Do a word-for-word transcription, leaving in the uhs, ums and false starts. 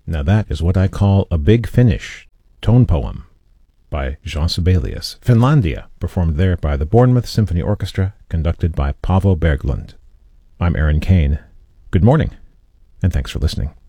Now that is what I call a big finish. Tone poem by Jean Sibelius. Finlandia, performed there by the Bournemouth Symphony Orchestra, conducted by Paavo Berglund. I'm Aaron Kane. Good morning, and thanks for listening.